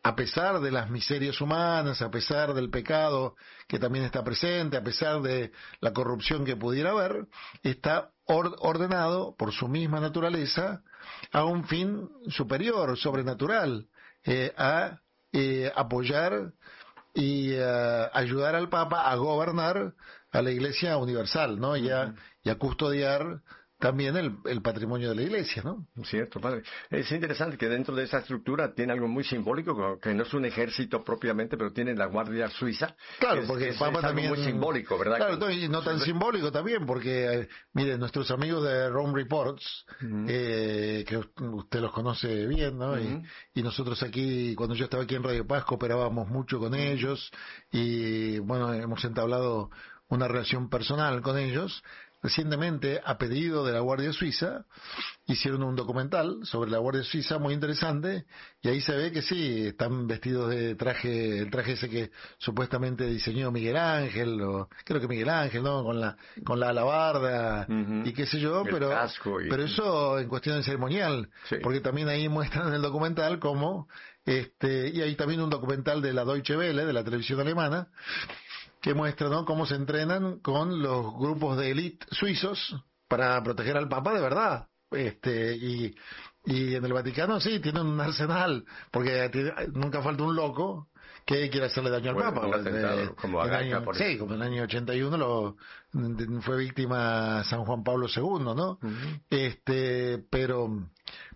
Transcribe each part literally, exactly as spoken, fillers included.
a pesar de las miserias humanas, a pesar del pecado que también está presente, a pesar de la corrupción que pudiera haber, está or- ordenado por su misma naturaleza a un fin superior, sobrenatural, eh, a eh, apoyar y uh, ayudar al Papa a gobernar a la Iglesia universal, ¿no? Y a, y a custodiar también el, el patrimonio de la Iglesia, ¿no? Cierto, padre. Es interesante que dentro de esa estructura tiene algo muy simbólico, que no es un ejército propiamente, pero tiene la Guardia Suiza. Claro, es, porque es, el Papa es algo también... muy simbólico, ¿verdad? Claro, no, y no tan sí, simbólico también, porque, eh, miren, nuestros amigos de Rome Reports, uh-huh. eh, que usted los conoce bien, ¿no? Uh-huh. Y, y nosotros aquí, cuando yo estaba aquí en Radio Paz, cooperábamos mucho con uh-huh. ellos, y bueno, hemos entablado una relación personal con ellos. Recientemente, a pedido de la Guardia Suiza, hicieron un documental sobre la Guardia Suiza muy interesante, y ahí se ve que sí, están vestidos de traje, el traje ese que supuestamente diseñó Miguel Ángel, o creo que Miguel Ángel, ¿no? Con la, con la alabarda, uh-huh. y qué sé yo, el pero, casco y... pero eso en cuestión de ceremonial, sí. Porque también ahí muestran en el documental cómo, este, y hay también un documental de la Deutsche Welle, de la televisión alemana, que muestra, ¿no?, cómo se entrenan con los grupos de élite suizos para proteger al Papa de verdad. Este, y, y en el Vaticano sí, tienen un arsenal, porque tiene, nunca falta un loco que quiere hacerle daño al bueno, Papa. Un atentado, eh, como en año, por sí, como en el año ochenta y uno lo, fue víctima San Juan Pablo segundo, ¿no? Uh-huh. Este, pero,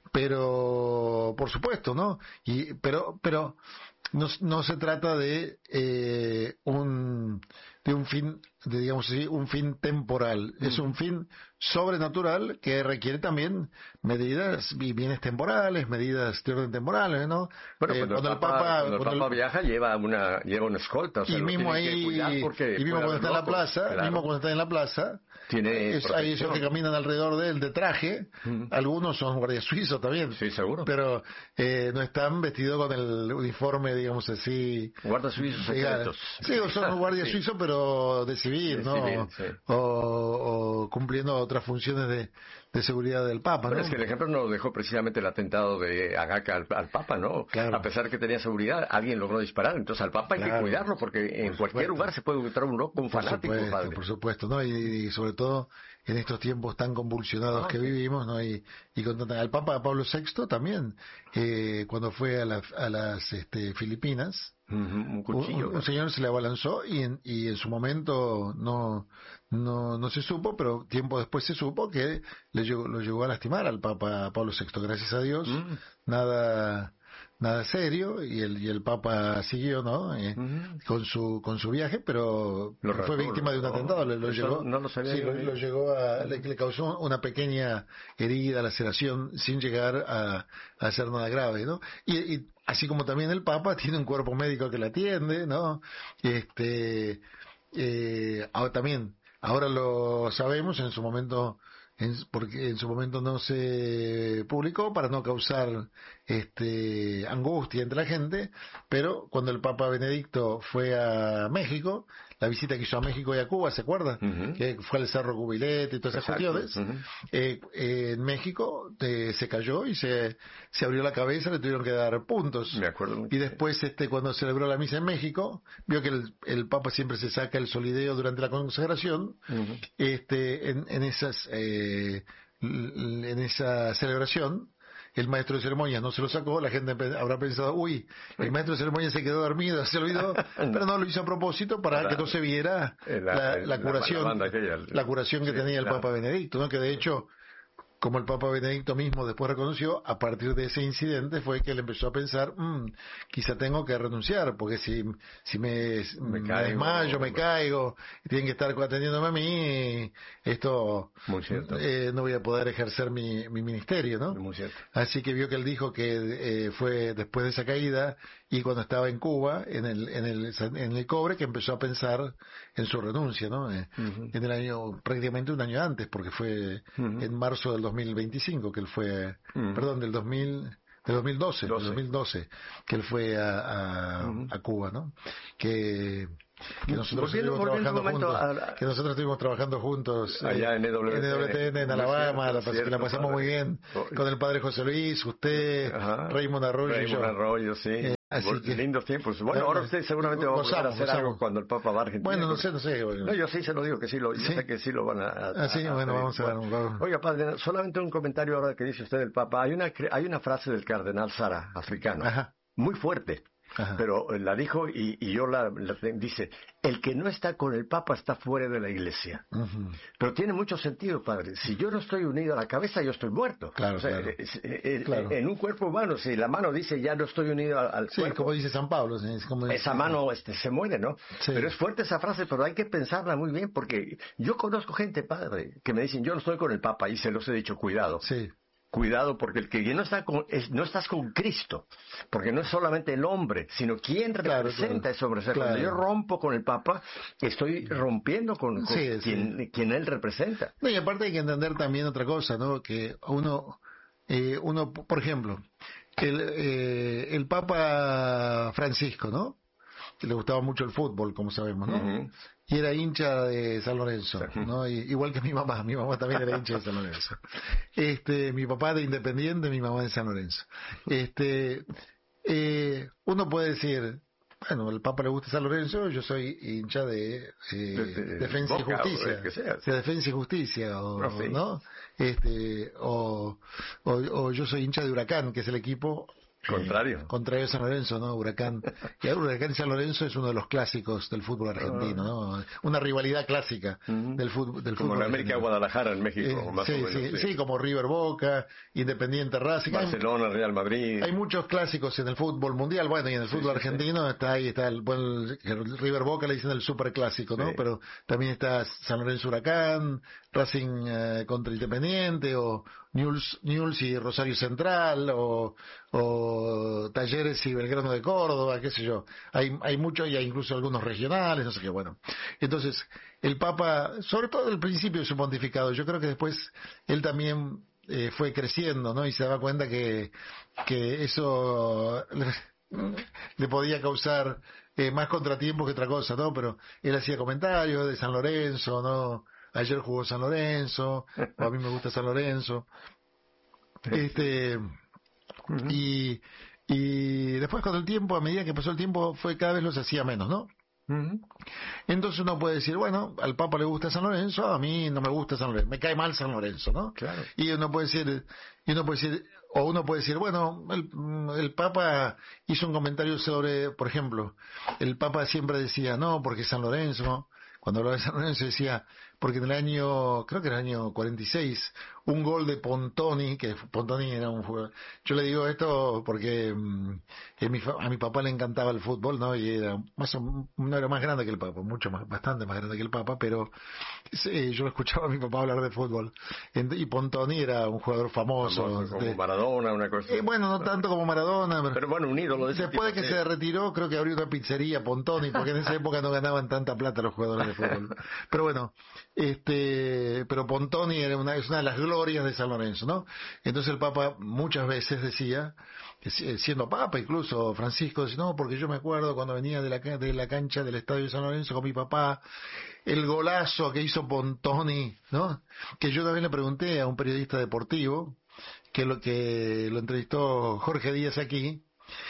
pero, por supuesto, ¿no? Y, pero, pero, No, no se trata de eh, un de un fin, de, digamos así, un fin temporal. Mm. Es un fin sobrenatural que requiere también medidas y bienes temporales, medidas de orden temporales, ¿no? Bueno, eh, cuando, cuando el Papa, Papa, cuando el Papa el... viaja lleva una lleva una escolta, o sea, y mismo ahí, y mismo cuando está en la plaza, claro. mismo cuando está en la plaza, tiene es, hay esos que caminan alrededor de él de traje, mm. algunos son guardias suizos también, sí, seguro, pero eh, no están vestidos con el uniforme, digamos así, guardias suizos secretos. Sí, son guardias sí. suizos, pero de civil, de ¿no? Civil, sí. o, o cumpliendo otras funciones de, de seguridad del Papa, bueno, ¿no? Es que el ejemplo nos lo dejó precisamente el atentado de Agaca al, al Papa, ¿no? Claro. A pesar que tenía seguridad, alguien logró disparar, entonces al Papa hay claro. que cuidarlo, porque en por cualquier supuesto. lugar se puede encontrar un loco, un por fanático, supuesto, padre. Por supuesto, ¿no? Y, y sobre todo en estos tiempos tan convulsionados ah, que sí. vivimos, ¿no? Y, y con al Papa Pablo sexto también, eh, cuando fue a, la, a las este, Filipinas, uh-huh, un, cuchillo, un, un señor se le abalanzó y en, y en su momento no, no no se supo, pero tiempo después se supo que le llegó, lo llegó a lastimar al Papa Pablo sexto. Gracias a Dios, uh-huh. nada nada serio, y el y el Papa siguió, ¿no? Eh, uh-huh. con su con su viaje, pero lo fue rató, víctima de un atentado, lo, lo llegó no lo sabía sí, lo, lo llegó a le, le causó una pequeña herida, laceración, sin llegar a, a hacer nada grave, ¿no? Y, y así como también el Papa tiene un cuerpo médico que le atiende, ¿no? Este eh, ahora también ahora lo sabemos, en su momento En, porque en su momento no se publicó para no causar este angustia entre la gente, pero cuando el Papa Benedicto fue a México, la visita que hizo a México y a Cuba, ¿se acuerda? Uh-huh. Que fue al Cerro Cubilete y todas esas cuestiones. Uh-huh. eh, eh, en México eh, se cayó y se, se abrió la cabeza, le tuvieron que dar puntos. Me acuerdo. Y después, este, cuando celebró la misa en México, vio que el, el Papa siempre se saca el solideo durante la consagración. Uh-huh. este, en, en esas eh, en esa celebración, el maestro de ceremonias no se lo sacó, la gente habrá pensado, uy, el maestro de ceremonias se quedó dormido, se olvidó, pero no, lo hizo a propósito para la, que no se viera la, la, la curación, la, aquella, la curación que sí, tenía el claro. Papa Benedicto, ¿no? Que de hecho, como el Papa Benedicto mismo después reconoció, a partir de ese incidente fue que él empezó a pensar, mmm, quizá tengo que renunciar, porque si si me, me, me caigo, desmayo, me caigo, y tienen que estar atendiéndome a mí, esto eh, no voy a poder ejercer mi, mi ministerio, ¿no? Muy cierto. Así que vio que él dijo que eh, fue después de esa caída y cuando estaba en Cuba, en el en el en el cobre, que empezó a pensar en su renuncia, ¿no? Eh, uh-huh. En el año, prácticamente un año antes, porque fue uh-huh. en marzo del dos mil veinticinco que él fue, uh-huh. perdón, del dos mil, del dos mil doce, del dos mil doce, que él fue a, a, uh-huh. a Cuba, ¿no? Que que nosotros volviendo, estuvimos volviendo trabajando juntos, a... que nosotros estuvimos trabajando juntos allá eh, en N W T N, en Alabama, cierto, la, cierto, que la pasamos padre. muy bien con el padre José Luis, usted, Ajá. Raymond Arroyo, Raymond y yo. Arroyo, sí. Eh, Así que, lindos tiempos. Bueno, ahora usted seguramente va a poder hacer gozamos. algo cuando el Papa va a Argentina. Bueno, no sé, no sé. Bueno. No, yo sí se lo digo, que sí lo, yo ¿Sí? sé que sí lo van a, a Ah, sí, a, bueno, a vamos a ver. Bueno. Oiga, padre, solamente un comentario ahora que dice usted del Papa. Hay una, hay una frase del cardenal Sara, africano, Ajá. muy fuerte. Ajá. Pero la dijo y, y yo la, la dice, el que no está con el Papa está fuera de la Iglesia. Uh-huh. Pero tiene mucho sentido, padre. Si yo no estoy unido a la cabeza, yo estoy muerto. Claro, o sea, claro. Es, es, claro. En un cuerpo humano, si la mano dice ya no estoy unido al, al sí, cuerpo. como dice San Pablo. Es como esa dice... mano este, se muere, ¿no? Sí. Pero es fuerte esa frase, pero hay que pensarla muy bien porque yo conozco gente, padre, que me dicen, yo no estoy con el Papa y se los he dicho, cuidado. Sí. Cuidado, porque el que no está con, es, no estás con Cristo, porque no es solamente el hombre, sino quién claro, representa claro, ese hombre. O sea, claro. cuando yo rompo con el Papa, estoy rompiendo con, con sí, quien, sí. quien él representa. No, y aparte hay que entender también otra cosa, ¿no? Que uno, eh, uno por ejemplo, el, eh, el Papa Francisco, ¿no? Que le gustaba mucho el fútbol, como sabemos, ¿no? Uh-huh. Y era hincha de San Lorenzo, ¿no? Y, igual que mi mamá, mi mamá también era hincha de San Lorenzo. Este, mi papá de Independiente, mi mamá de San Lorenzo. Este, eh, uno puede decir, bueno, al Papa le gusta San Lorenzo, yo soy hincha de, eh, de, de Defensa Boca, y Justicia, que sea. de Defensa y Justicia, o, no, sí. ¿no? Este, o, o, o yo soy hincha de Huracán, que es el equipo Contrario. Eh, contrario a San Lorenzo, ¿no? Huracán. Y Huracán y San Lorenzo es uno de los clásicos del fútbol argentino, ¿no? Una rivalidad clásica uh-huh. del fútbol del Como fútbol en América Guadalajara en México, eh, más sí, o menos. Sí, sí. sí, como River Boca, Independiente Racing. Barcelona, Real Madrid. Hay muchos clásicos en el fútbol mundial, bueno, y en el fútbol sí, sí, argentino sí. está ahí, está el, bueno, el River Boca le dicen el super clásico, ¿no? Sí. Pero también está San Lorenzo Huracán, Racing eh, contra Independiente, o Newell's, Newell's y Rosario Central, o, o Talleres y Belgrano de Córdoba, qué sé yo. Hay, hay muchos, y hay incluso algunos regionales, no sé qué, bueno. Entonces, el Papa, sobre todo al principio de su pontificado, yo creo que después él también eh, fue creciendo, ¿no? Y se daba cuenta que, que eso le podía causar eh, más contratiempos que otra cosa, ¿no? Pero él hacía comentarios de San Lorenzo, ¿no? Ayer jugó San Lorenzo, o a mí me gusta San Lorenzo. Este, uh-huh. y, y después con el tiempo, a medida que pasó el tiempo, fue cada vez los hacía menos, ¿no? Uh-huh. Entonces uno puede decir, bueno, al Papa le gusta San Lorenzo, a mí no me gusta San Lorenzo, me cae mal San Lorenzo, ¿no? Claro. Y uno puede decir, y uno puede decir, o uno puede decir, bueno, el, el Papa hizo un comentario sobre, por ejemplo, el Papa siempre decía, no, porque San Lorenzo, cuando hablaba de San Lorenzo decía, porque en el año, creo que era el año cuarenta y seis, un gol de Pontoni, que Pontoni era un jugador, yo le digo esto porque um, mi, a mi papá le encantaba el fútbol, ¿no? Y era más, no era más grande que el Papa, mucho más, bastante más grande que el Papa, pero sí, yo escuchaba a mi papá hablar de fútbol, y Pontoni era un jugador famoso. Famoso como de, Maradona, una cosa. Eh, bueno, no tanto como Maradona, pero, pero bueno, un ídolo de ese después tipo, de que sí. se retiró, creo que abrió una pizzería Pontoni, porque en esa época no ganaban tanta plata los jugadores de fútbol. Pero bueno, este, pero Pontoni era una, es una de las glorias de San Lorenzo, ¿no? Entonces el Papa muchas veces decía, siendo Papa incluso, Francisco decía, no, porque yo me acuerdo cuando venía de la, de la cancha del Estadio de San Lorenzo con mi papá, el golazo que hizo Pontoni, ¿no? Que yo también le pregunté a un periodista deportivo, que lo que lo entrevistó Jorge Díaz aquí,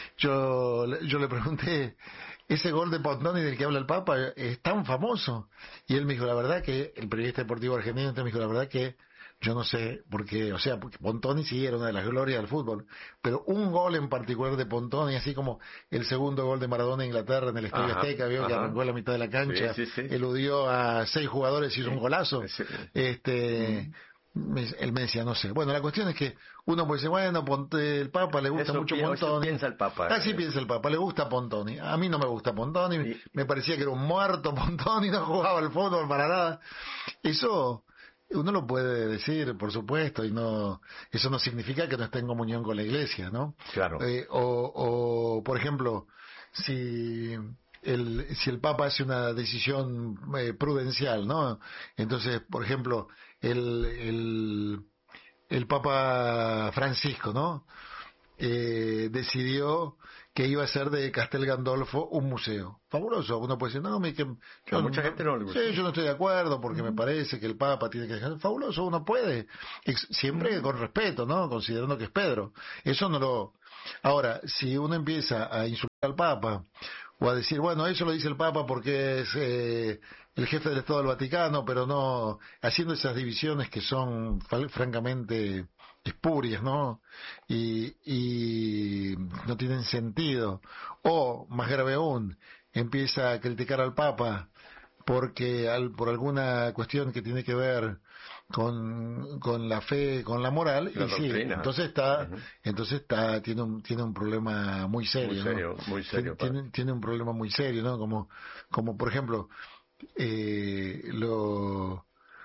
yo, yo le pregunté, ese gol de Pontoni del que habla el Papa es tan famoso, y él me dijo, la verdad que, el periodista deportivo argentino me dijo, la verdad que yo no sé, porque, o sea, porque Pontoni sí era una de las glorias del fútbol, pero un gol en particular de Pontoni, así como el segundo gol de Maradona en Inglaterra en el Estadio ajá, Azteca, vio ajá. que arrancó a la mitad de la cancha, sí, sí, sí. eludió a seis jugadores y hizo sí. un golazo, sí. este... Mm. Me, él me decía, no sé. Bueno, la cuestión es que uno puede decir, bueno, Ponte, el Papa le gusta eso mucho pi- Pontoni. Eso piensa el Papa. Así piensa el Papa, le gusta Pontoni. A mí no me gusta Pontoni, y... me parecía que era un muerto Pontoni, no jugaba al fútbol para nada. Eso uno lo puede decir, por supuesto, y no, eso no significa que no esté en comunión con la Iglesia, ¿no? Claro. Eh, o, o, por ejemplo, si... El, si el Papa hace una decisión eh, prudencial, ¿no? Entonces, por ejemplo, el, el, el Papa Francisco, ¿no? Eh, decidió que iba a ser de Castel Gandolfo un museo. Fabuloso. Uno puede decir, no, me, que, yo, a mucha gente no le gusta. Sí, yo no estoy de acuerdo porque uh-huh. me parece que el Papa tiene que dejar. Fabuloso, uno puede. Siempre uh-huh. con respeto, ¿no? Considerando que es Pedro. Eso no lo... Ahora, si uno empieza a insultar al Papa o a decir, bueno, eso lo dice el Papa porque es eh, el jefe del Estado del Vaticano, pero no haciendo esas divisiones que son francamente espurias, ¿no? Y, y no tienen sentido. O, más grave aún, empieza a criticar al Papa porque al, por alguna cuestión que tiene que ver con, con la fe, con la moral, la y sí, entonces está, uh-huh. entonces está, tiene un, tiene un problema muy serio, muy serio, ¿no? muy serio tiene, tiene, tiene un problema muy serio, ¿no? Como, como por ejemplo, eh, lo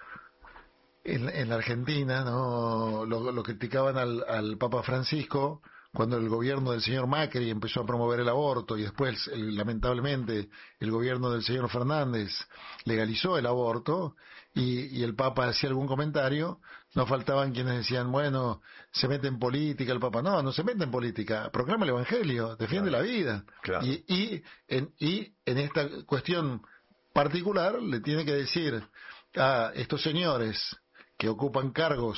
en, en la Argentina, ¿no? Lo, lo criticaban al, al Papa Francisco cuando el gobierno del señor Macri empezó a promover el aborto y después, el, lamentablemente, el gobierno del señor Fernández legalizó el aborto y, y el Papa hacía algún comentario, no faltaban quienes decían, bueno, se mete en política el Papa. No, no se mete en política, proclama el Evangelio, defiende claro, la vida. Claro. Y, y, en, y en esta cuestión particular le tiene que decir a estos señores que ocupan cargos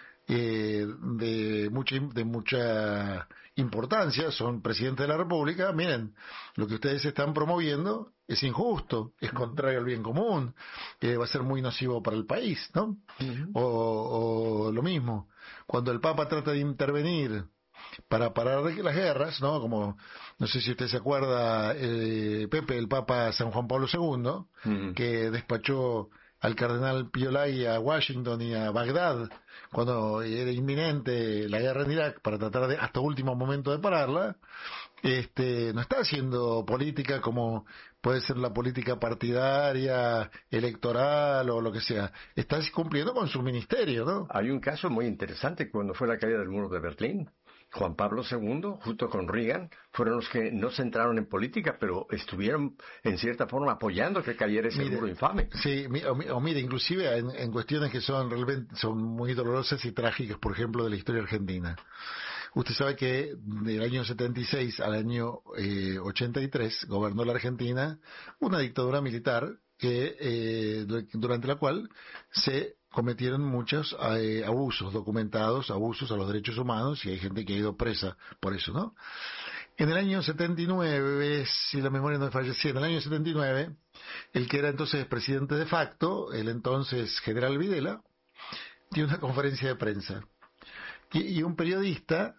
Eh, de mucha de mucha importancia, son presidentes de la República, miren, lo que ustedes están promoviendo es injusto, es contrario al bien común, eh, va a ser muy nocivo para el país, ¿no? Uh-huh. O, o lo mismo, cuando el Papa trata de intervenir para parar las guerras, ¿no? Como, no sé si usted se acuerda, eh, Pepe, el Papa San Juan Pablo segundo, uh-huh. que despachó al cardenal Pío Lay a Washington y a Bagdad cuando era inminente la guerra en Irak para tratar de hasta último momento de pararla. Este, no está haciendo política como puede ser la política partidaria, electoral o lo que sea. Está cumpliendo con su ministerio, ¿no? Hay un caso muy interesante cuando fue la caída del muro de Berlín. Juan Pablo segundo, junto con Reagan, fueron los que no se entraron en política, pero estuvieron, en cierta forma, apoyando que cayera ese mire, muro infame. Sí, o, o mire, inclusive en, en cuestiones que son realmente son muy dolorosas y trágicas, por ejemplo, de la historia argentina. Usted sabe que del año setenta y seis al año eh, ochenta y tres gobernó la Argentina una dictadura militar que eh, durante la cual se cometieron muchos eh, abusos documentados, abusos a los derechos humanos, y hay gente que ha ido presa por eso, ¿no? En el año setenta y nueve, si la memoria no me falla, sí, en el año setenta y nueve, el que era entonces presidente de facto, el entonces general Videla, dio una conferencia de prensa. Y, y un periodista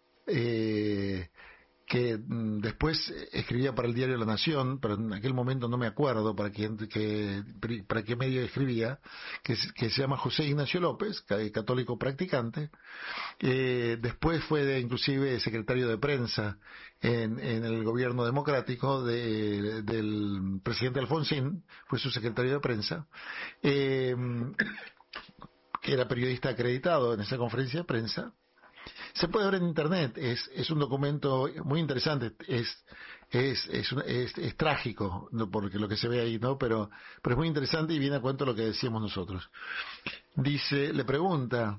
eh, que mm, después escribía para el diario La Nación, pero en aquel momento no me acuerdo para quién, que, para qué medio escribía, que, que se llama José Ignacio López, católico practicante, eh, después fue de, inclusive secretario de prensa en, en el gobierno democrático de, del presidente Alfonsín, fue su secretario de prensa, eh, que era periodista acreditado en esa conferencia de prensa. Se puede ver en internet, es, es un documento muy interesante, es es es, es, es trágico, no porque lo que se ve ahí, ¿no? Pero, pero es muy interesante y viene a cuento lo que decíamos nosotros. Dice, le pregunta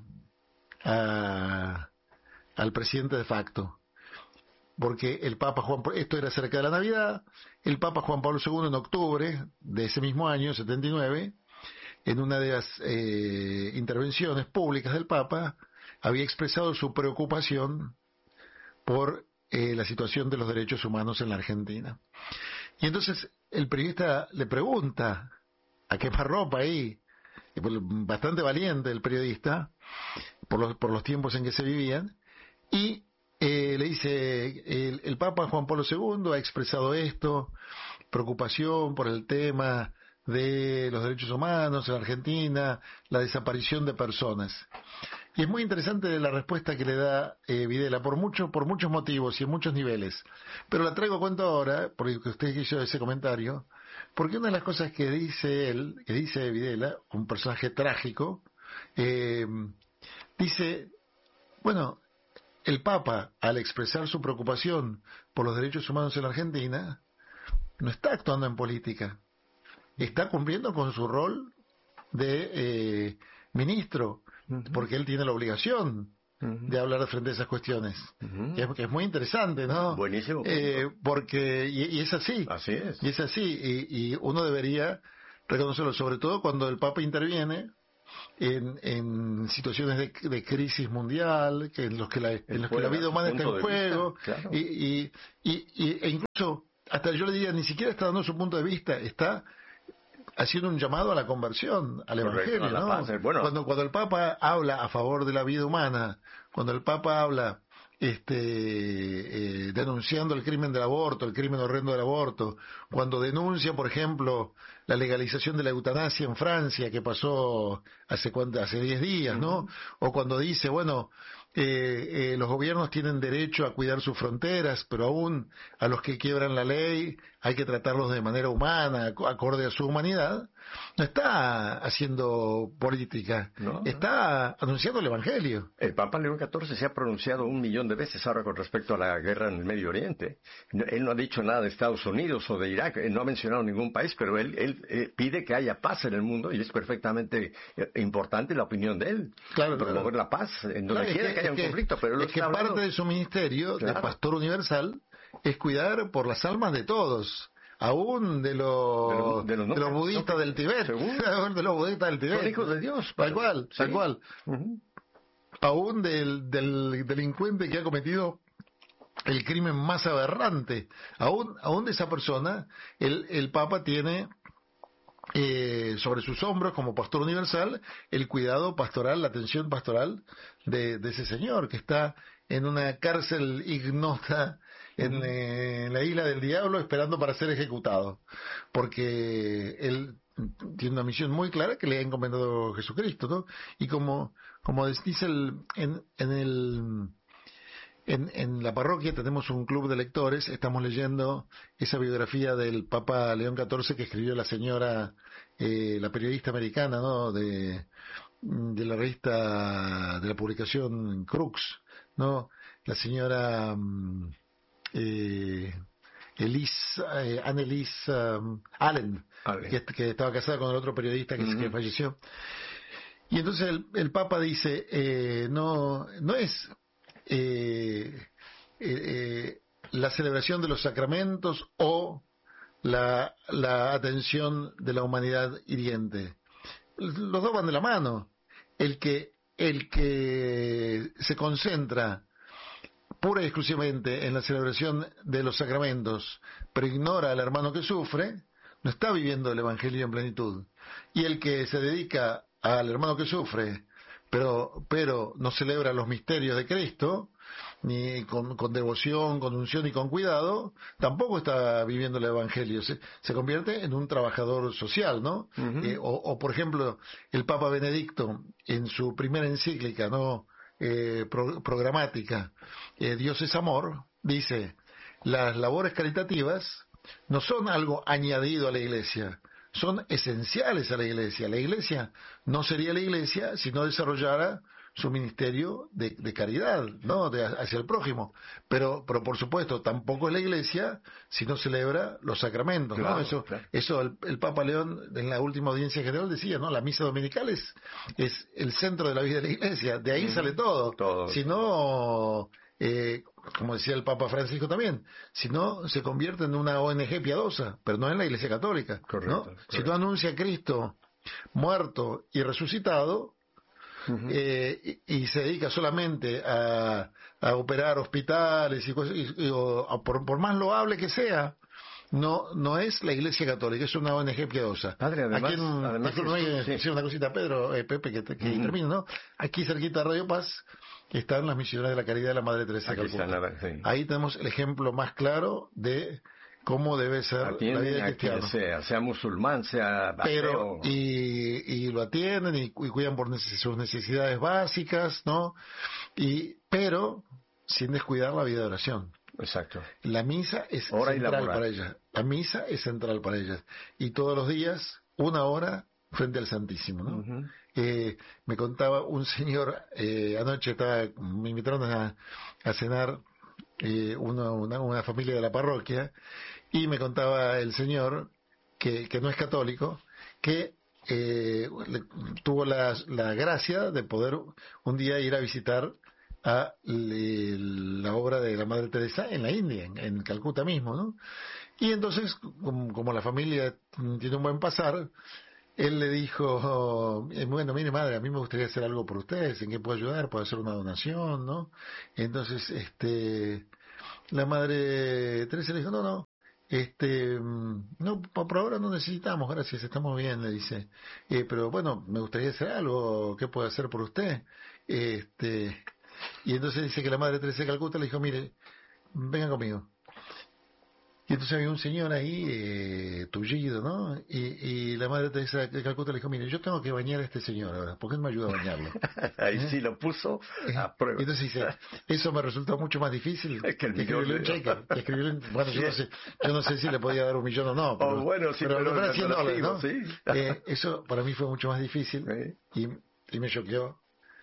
a, al presidente de facto, porque el Papa Juan, esto era cerca de la Navidad, el Papa Juan Pablo segundo en octubre de ese mismo año, setenta y nueve, en una de las eh, intervenciones públicas del Papa, había expresado su preocupación por eh, la situación de los derechos humanos en la Argentina. Y entonces el periodista le pregunta a quemarropa ahí, bastante valiente el periodista, por los, por los tiempos en que se vivían, y eh, le dice, el, el Papa Juan Pablo segundo ha expresado esto, preocupación por el tema de los derechos humanos en la Argentina, la desaparición de personas. Y es muy interesante la respuesta que le da eh, Videla, por mucho, por muchos motivos y en muchos niveles. Pero la traigo a cuento ahora, porque usted hizo ese comentario, porque una de las cosas que dice él, que dice Videla, un personaje trágico, eh, dice, bueno, el Papa, al expresar su preocupación por los derechos humanos en la Argentina, no está actuando en política, está cumpliendo con su rol de eh, ministro, porque él tiene la obligación uh-huh. de hablar frente a esas cuestiones. Uh-huh. que, es, que es muy interesante, ¿no? Buenísimo. Eh, porque, y, y es así. Así es. Y es así, y, y uno debería reconocerlo, sobre todo cuando el Papa interviene en, en situaciones de, de crisis mundial, que en los que la, en los que la vida humana está en juego, vista, claro. y, y, y, y, e incluso, hasta yo le diría, ni siquiera está dando su punto de vista, está haciendo un llamado a la conversión, al Correcto, Evangelio, ¿no? paz, bueno. Cuando, cuando el Papa habla a favor de la vida humana, cuando el Papa habla este eh, denunciando el crimen del aborto, el crimen horrendo del aborto, cuando denuncia, por ejemplo, la legalización de la eutanasia en Francia, que pasó hace cuánto, hace diez días, ¿no? Uh-huh. O cuando dice, bueno, eh, eh, los gobiernos tienen derecho a cuidar sus fronteras, pero aún a los que quiebran la ley hay que tratarlos de manera humana, acorde a su humanidad. No está haciendo política, no, está no. anunciando el Evangelio. El Papa León catorce se ha pronunciado un millón de veces ahora con respecto a la guerra en el Medio Oriente. Él no ha dicho nada de Estados Unidos o de Irak, él no ha mencionado ningún país, pero él, él eh, pide que haya paz en el mundo y es perfectamente eh, importante la opinión de él. Claro, promover claro. la paz en donde claro, quiera que, que haya un que, conflicto. Pero es que hablando... parte de su ministerio claro. de pastor universal es cuidar por las almas de todos. Aún de los, de los, de los, no, de los budistas no, del Tíbet, de los budistas del Tíbet. Son hijos de Dios. Tal cual, ¿sí? tal cual. Uh-huh. Aún del, del delincuente que ha cometido el crimen más aberrante. Aún, aún de esa persona, el, el Papa tiene eh, sobre sus hombros, como pastor universal, el cuidado pastoral, la atención pastoral de, de ese señor, que está en una cárcel ignota en, eh, en la isla del diablo esperando para ser ejecutado, porque él tiene una misión muy clara que le ha encomendado Jesucristo, ¿no? Y como como dice el, en, en el en, en la parroquia tenemos un club de lectores, estamos leyendo esa biografía del Papa León catorce que escribió la señora eh, la periodista americana, ¿no? de de la revista de la publicación Crux, ¿no? La señora eh, Elisa, eh, Annelies um, Allen, que, que estaba casada con el otro periodista que, uh-huh. que falleció. Y entonces el, el Papa dice, eh, no, no es eh, eh, eh, la celebración de los sacramentos o la, la atención de la humanidad hiriente. Los dos van de la mano. El que, el que se concentra pura y exclusivamente en la celebración de los sacramentos, pero ignora al hermano que sufre, no está viviendo el Evangelio en plenitud. Y el que se dedica al hermano que sufre, pero, pero no celebra los misterios de Cristo, ni con, con devoción, con unción y con cuidado, tampoco está viviendo el Evangelio. Se, se convierte en un trabajador social, ¿no? Uh-huh. Eh, o, o, por ejemplo, el Papa Benedicto, en su primera encíclica, ¿no? Eh, pro, programática, eh, Dios es amor, dice, las labores caritativas no son algo añadido a la Iglesia, son esenciales a la Iglesia. La Iglesia no sería la Iglesia si no desarrollara su ministerio de, de caridad, ¿no? De, hacia el prójimo. Pero, pero por supuesto, tampoco es la Iglesia si no celebra los sacramentos, claro, ¿no? Eso, claro. eso el, el Papa León en la última audiencia general decía, ¿no? La misa dominical es, es el centro de la vida de la Iglesia, de ahí mm, sale todo. todo. Si no, eh, como decía el Papa Francisco también, si no se convierte en una O N G piadosa, pero no en la Iglesia Católica, correcto, ¿no? Correcto. Si no anuncia a Cristo muerto y resucitado, Uh-huh. Eh, y, y se dedica solamente a, a operar hospitales y cosas, y, y, o, a, por, por más loable que sea, no no es la Iglesia Católica, es una O N G piadosa. Padre, además, aquí en, además no hay que decir una cosita, Pedro, eh, Pepe, que, que uh-huh. termino, ¿no? Aquí cerquita de Radio Paz están las misioneras de la caridad de la Madre Teresa de Calcuta. Sí. Ahí tenemos el ejemplo más claro de cómo debe ser atienden la vida cristiana. Sea, sea musulmán, sea pero y, y lo atienden y, y cuidan por neces- sus necesidades básicas, ¿no? Y pero sin descuidar la vida de oración. Exacto. La misa es hora central para ellas. La misa es central para ellas. Y todos los días, una hora frente al Santísimo, ¿no? Uh-huh. Eh, me contaba un señor, eh, anoche estaba, me invitaron a, a cenar eh, una, una, una familia de la parroquia, y me contaba el señor, que, que no es católico, que eh, le, tuvo la, la gracia de poder un día ir a visitar a le, la obra de la Madre Teresa en la India, en, en Calcuta mismo, ¿no? Y entonces, como, como la familia tiene un buen pasar, él le dijo, eh, bueno, mire madre, a mí me gustaría hacer algo por ustedes, ¿en qué puedo ayudar? ¿Puedo hacer una donación, no? Entonces, este, la Madre Teresa le dijo, no, no, este, no, por ahora no necesitamos, gracias, estamos bien, le dice, eh, pero bueno, me gustaría hacer algo, ¿qué puedo hacer por usted? Este, y entonces dice que la Madre Teresa de Calcuta le dijo, mire, vengan conmigo. Y entonces había un señor ahí, eh, tullido, ¿no? Y, y la Madre Teresa de Calcuta le dijo, mire, yo tengo que bañar a este señor ahora, ¿por qué no me ayuda a bañarlo? Ahí ¿Eh? sí lo puso a prueba. Y entonces dice, eso me resultó mucho más difícil que, que escribirle un cheque. Que escribirle un, bueno, yo no, sé, yo no sé si le podía dar un millón o no, pero, oh, bueno, sí, pero, pero, pero cien dólares, ¿no? Sí. Eh, eso para mí fue mucho más difícil sí. y, y me choqueó.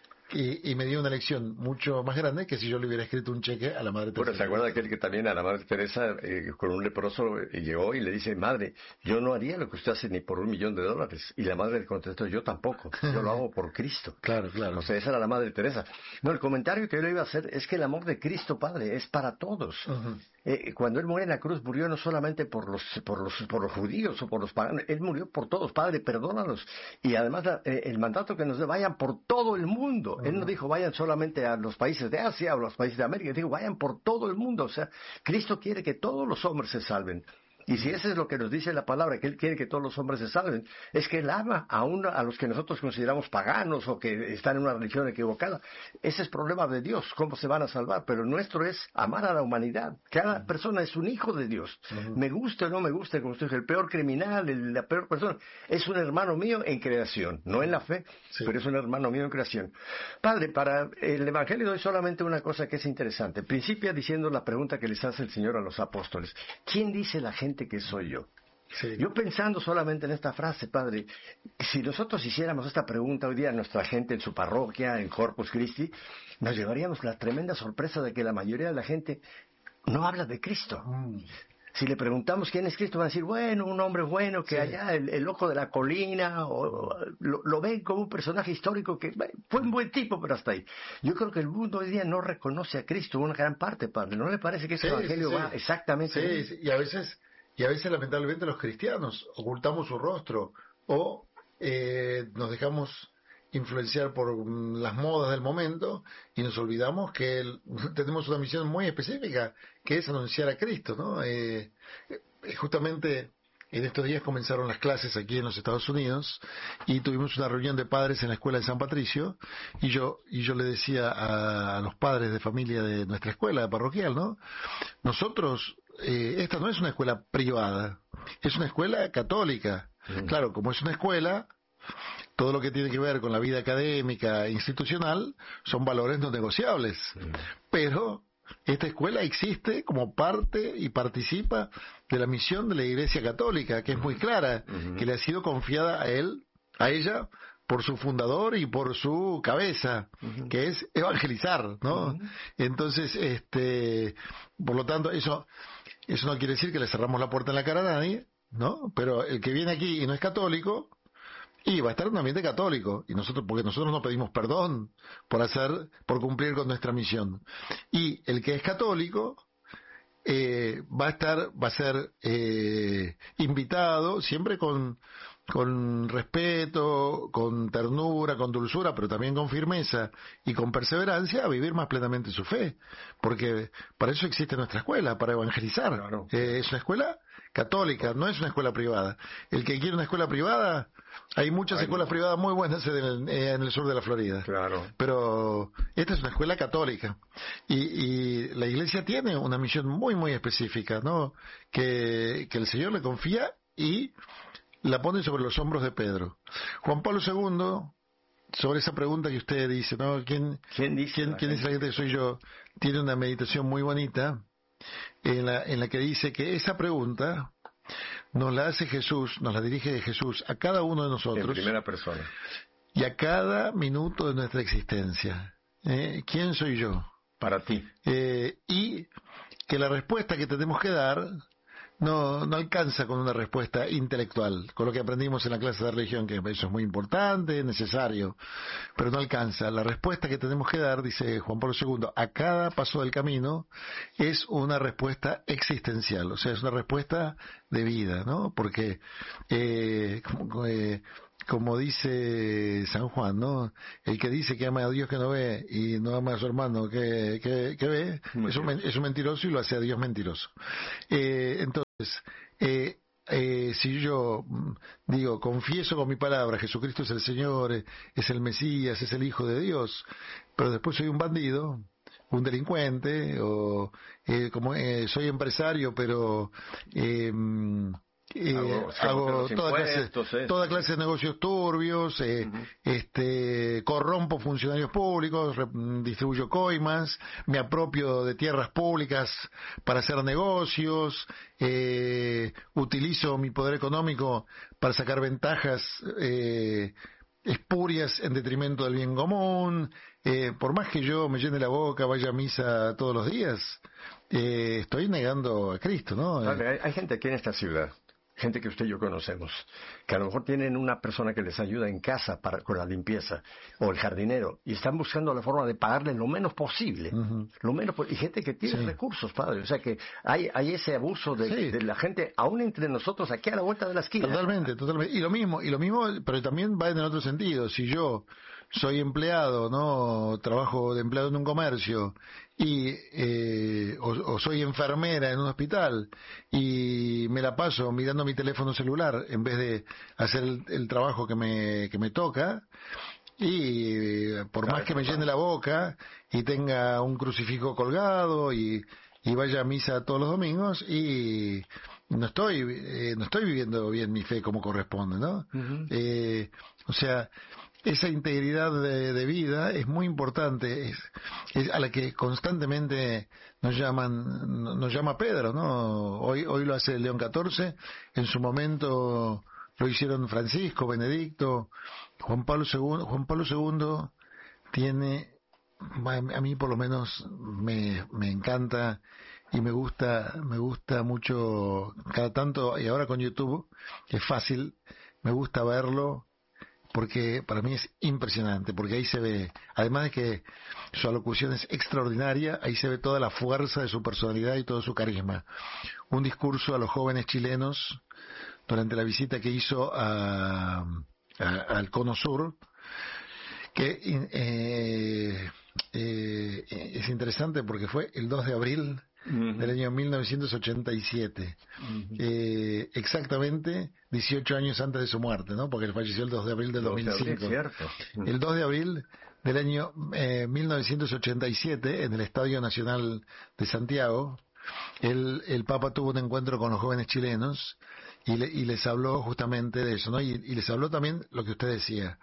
Y, y me dio una lección mucho más grande que si yo le hubiera escrito un cheque a la Madre Teresa. Bueno, ¿se acuerda aquel que también a la Madre Teresa eh, con un leproso eh, llegó y le dice, madre, yo no haría lo que usted hace ni por un millón de dólares? Y la Madre le contestó, yo tampoco, yo lo hago por Cristo. Claro, claro. O sea, esa era la Madre Teresa. No, el comentario que yo le iba a hacer es que el amor de Cristo, Padre, es para todos. Uh-huh. Eh, cuando Él muere en la cruz, murió no solamente por los, por los, por los judíos o por los paganos, Él murió por todos, Padre, perdónalos. Y además eh, el mandato que nos dé, vayan por todo el mundo. Uh-huh. Él no dijo, vayan solamente a los países de Asia o los países de América, Él dijo, vayan por todo el mundo. O sea, Cristo quiere que todos los hombres se salven. Y si eso es lo que nos dice la palabra, que Él quiere que todos los hombres se salven, es que Él ama aún a los que nosotros consideramos paganos o que están en una religión equivocada. Ese es problema de Dios, cómo se van a salvar. Pero nuestro es amar a la humanidad. Cada persona es un hijo de Dios. Uh-huh. Me guste o no me guste, como usted dijo, el peor criminal, el, la peor persona, es un hermano mío en creación, no en la fe, sí. Pero es un hermano mío en creación. Padre, para el Evangelio doy solamente una cosa que es interesante. Principia diciendo la pregunta que les hace el Señor a los apóstoles. ¿Quién dice la gente que soy yo? Sí. Yo pensando solamente en esta frase, Padre, si nosotros hiciéramos esta pregunta hoy día a nuestra gente en su parroquia, en Corpus Christi, nos llevaríamos la tremenda sorpresa de que la mayoría de la gente no habla de Cristo. Mm. Si le preguntamos quién es Cristo, van a decir, bueno, un hombre bueno que sí. allá, el, el loco de la colina, o, o lo, lo ven como un personaje histórico que bueno, fue un buen tipo, pero hasta ahí. Yo creo que el mundo hoy día no reconoce a Cristo una gran parte, Padre. ¿No le parece que ese sí, evangelio sí, va sí. exactamente? Sí, sí, y a veces... Y a veces, lamentablemente, los cristianos ocultamos su rostro o eh, nos dejamos influenciar por las modas del momento y nos olvidamos que el, tenemos una misión muy específica, que es anunciar a Cristo, ¿no? Eh, justamente en estos días comenzaron las clases aquí en los Estados Unidos y tuvimos una reunión de padres en la escuela de San Patricio y yo y yo le decía a, a los padres de familia de nuestra escuela parroquial, ¿no? Nosotros Eh, esta no es una escuela privada, es una escuela católica. Mm. Claro, como es una escuela, todo lo que tiene que ver con la vida académica e institucional son valores no negociables. Mm. Pero esta escuela existe como parte y participa de la misión de la Iglesia Católica, que es muy clara, mm-hmm. que le ha sido confiada a él, a ella, por su fundador y por su cabeza, uh-huh. que es evangelizar, ¿no? Uh-huh. Entonces, este, por lo tanto, eso, eso no quiere decir que le cerramos la puerta en la cara a nadie, ¿no? Pero el que viene aquí y no es católico, y va a estar en un ambiente católico, y nosotros, porque nosotros no pedimos perdón por hacer, por cumplir con nuestra misión. Y el que es católico, eh, va a estar, va a ser eh, invitado siempre con con respeto, con ternura, con dulzura, pero también con firmeza y con perseverancia a vivir más plenamente su fe, porque para eso existe nuestra escuela, para evangelizar. Claro. Eh, es una escuela católica, no es una escuela privada. El que quiere una escuela privada, hay muchas Ay, escuelas no. privadas muy buenas en el, en el sur de la Florida, claro. pero esta es una escuela católica y, y la Iglesia tiene una misión muy muy específica, ¿no? Que, que el Señor le confía y la pone sobre los hombros de Pedro. Juan Pablo segundo, sobre esa pregunta que usted dice, ¿no? ¿Quién, ¿Quién dice, ¿quién, ¿quién dice la gente que soy yo? Tiene una meditación muy bonita en la, en la que dice que esa pregunta nos la hace Jesús, nos la dirige Jesús a cada uno de nosotros. En primera persona. Y a cada minuto de nuestra existencia. ¿Eh? ¿Quién soy yo? Para ti. Eh, y que la respuesta que tenemos que dar no, no alcanza con una respuesta intelectual, con lo que aprendimos en la clase de religión, que eso es muy importante, necesario, pero no alcanza. La respuesta que tenemos que dar, dice Juan Pablo segundo, a cada paso del camino es una respuesta existencial, o sea, es una respuesta de vida, ¿no? Porque eh, como, eh, como dice San Juan, ¿no? El que dice que ama a Dios que no ve y no ama a su hermano que, que, que ve, es un, es un mentiroso y lo hace a Dios mentiroso. Eh, entonces, eh, eh, si yo digo, confieso con mi palabra, Jesucristo es el Señor, es el Mesías, es el Hijo de Dios, pero después soy un bandido, un delincuente, o eh, como eh, soy empresario, pero eh, eh, hago, hago toda, clase, eh. toda clase de negocios turbios, eh, uh-huh. este, corrompo funcionarios públicos, re, distribuyo coimas, me apropio de tierras públicas para hacer negocios, eh, utilizo mi poder económico para sacar ventajas eh, espurias en detrimento del bien común. Eh, por más que yo me llene la boca, vaya a misa todos los días, eh, estoy negando a Cristo, ¿no? Vale, hay, hay gente aquí en esta ciudad, gente que usted y yo conocemos, que a lo mejor tienen una persona que les ayuda en casa para, con la limpieza, o el jardinero, y están buscando la forma de pagarle lo menos posible, uh-huh. lo menos y gente que tiene sí. recursos, padre, o sea que hay, hay ese abuso de, sí. de la gente, aún entre nosotros, aquí a la vuelta de la esquina. Totalmente, totalmente, y lo mismo, y lo mismo, pero también va en el otro sentido. Si yo soy empleado, no trabajo de empleado en un comercio, y eh, o, o soy enfermera en un hospital y me la paso mirando mi teléfono celular en vez de hacer el, el trabajo que me que me toca, y por más que me llene la boca y tenga un crucifijo colgado y, y vaya a misa todos los domingos, y no estoy eh, no estoy viviendo bien mi fe como corresponde, ¿no? Uh-huh. Eh, o sea, esa integridad de, de vida es muy importante, es, es a la que constantemente nos llaman, nos llama Pedro, ¿no? Hoy, hoy lo hace León catorce, en su momento lo hicieron Francisco, Benedicto, Juan Pablo segundo. Juan Pablo segundo tiene, a mí por lo menos me, me encanta y me gusta, me gusta mucho cada tanto, y ahora con YouTube es fácil, me gusta verlo, porque para mí es impresionante, porque ahí se ve, además de que su alocución es extraordinaria, ahí se ve toda la fuerza de su personalidad y todo su carisma. Un discurso a los jóvenes chilenos durante la visita que hizo a, a, al Cono Sur, que eh, eh, es interesante porque fue el dos de abril Uh-huh. del año mil novecientos ochenta y siete, uh-huh. eh, exactamente dieciocho años antes de su muerte, ¿no? Porque él falleció el dos de abril del dos mil cinco. Uh-huh. El dos de abril del año eh, mil novecientos ochenta y siete, en el Estadio Nacional de Santiago, el, el Papa tuvo un encuentro con los jóvenes chilenos y, le, y les habló justamente de eso, ¿no? Y, y les habló también lo que usted decía.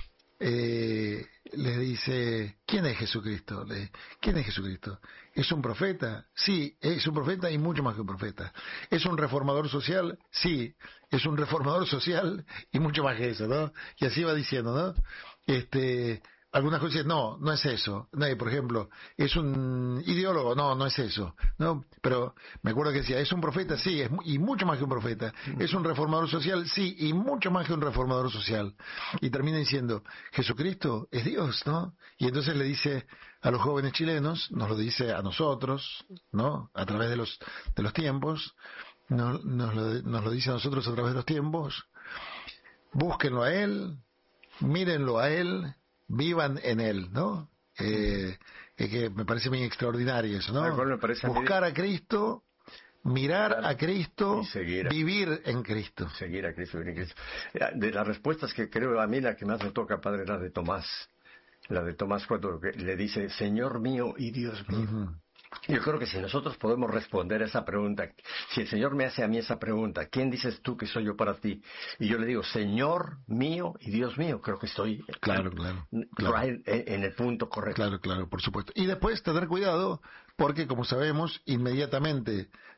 Eh, les dice, ¿quién es Jesucristo? Le, ¿Quién es Jesucristo? ¿Es un profeta? Sí, es un profeta y mucho más que un profeta. ¿Es un reformador social? Sí, es un reformador social y mucho más que eso, ¿no? Y así va diciendo, ¿no? Este, algunas cosas dicen, no, no es eso. No, por ejemplo, ¿es un ideólogo? No, no es eso, ¿no? Pero me acuerdo que decía, ¿es un profeta? Sí, es, y mucho más que un profeta. ¿Es un reformador social? Sí, y mucho más que un reformador social. Y termina diciendo, Jesucristo es Dios, ¿no? Y entonces le dice a los jóvenes chilenos, nos lo dice a nosotros, ¿no? A través de los de los tiempos, no, nos, lo, nos lo dice a nosotros a través de los tiempos, búsquenlo a Él, mírenlo a Él, vivan en Él, ¿no? Eh, eh, que me parece muy extraordinario eso, ¿no? Buscar a Cristo, mirar a Cristo, seguir a, vivir en Cristo. Seguir a Cristo, vivir en Cristo. De las respuestas que creo a mí la que más me toca, Padre, es la de Tomás. La de Tomás cuando le dice, Señor mío y Dios mío. Uh-huh. Yo creo que si nosotros podemos responder a esa pregunta, si el Señor me hace a mí esa pregunta, ¿quién dices tú que soy yo para ti? Y yo le digo, Señor mío y Dios mío, creo que estoy claro, claro, claro. En, en el punto correcto. Claro, claro, por supuesto. Y después tener cuidado, porque como sabemos, inmediatamente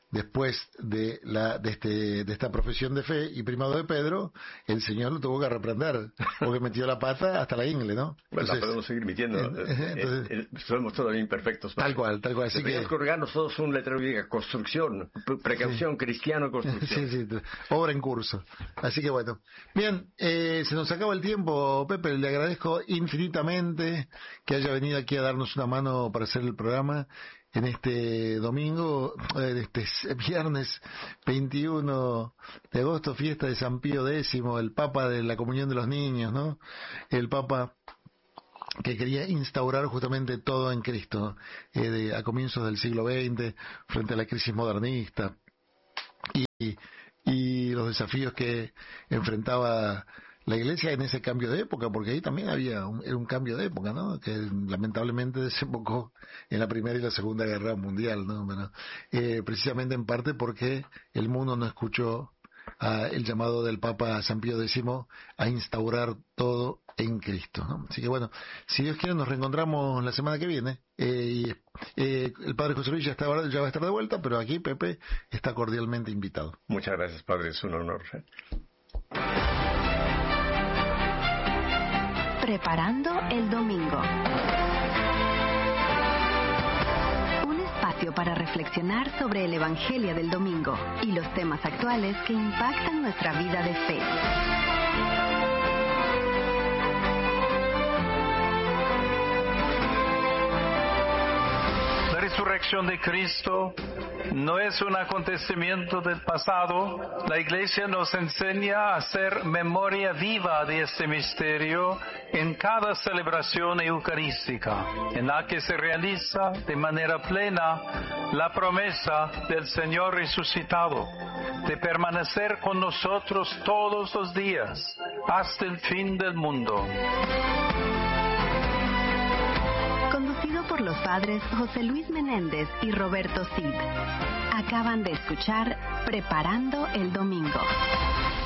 después de la de este de esta profesión de fe y primado de Pedro, el Señor lo tuvo que reprender porque metió la pata hasta la ingle, ¿no? Bueno, entonces, podemos seguir mintiendo. Entonces, eh, eh, somos todavía imperfectos. Tal cual, tal cual. Así que colgarnos todos un letrero que diga construcción, precaución, sí. Cristiano, construcción. Sí, sí, obra en curso. Así que bueno. Bien, eh, se nos acaba el tiempo, Pepe. Le agradezco infinitamente que haya venido aquí a darnos una mano para hacer el programa en este domingo, en este viernes veintiuno de agosto, fiesta de San Pío X, el Papa de la Comunión de los Niños, ¿no? El Papa que quería instaurar justamente todo en Cristo, eh, de, a comienzos del siglo veinte, frente a la crisis modernista y, y los desafíos que enfrentaba la Iglesia en ese cambio de época, porque ahí también había un, era un cambio de época, ¿no? Que lamentablemente desembocó en la Primera y la Segunda Guerra Mundial, ¿no? Bueno, eh, precisamente en parte porque el mundo no escuchó a el llamado del Papa San Pío X a instaurar todo en Cristo, ¿no? Así que bueno, si Dios quiere nos reencontramos la semana que viene. Eh, y, eh, el Padre José Luis ya, está, ya va a estar de vuelta, pero aquí Pepe está cordialmente invitado. Muchas gracias, Padre, es un honor. Preparando el domingo. Un espacio para reflexionar sobre el Evangelio del domingo y los temas actuales que impactan nuestra vida de fe. La resurrección de Cristo no es un acontecimiento del pasado. La Iglesia nos enseña a hacer memoria viva de este misterio en cada celebración eucarística, en la que se realiza de manera plena la promesa del Señor resucitado de permanecer con nosotros todos los días hasta el fin del mundo. Conducido por los padres José Luis Menéndez y Roberto Cid. Acaban de escuchar Preparando el Domingo.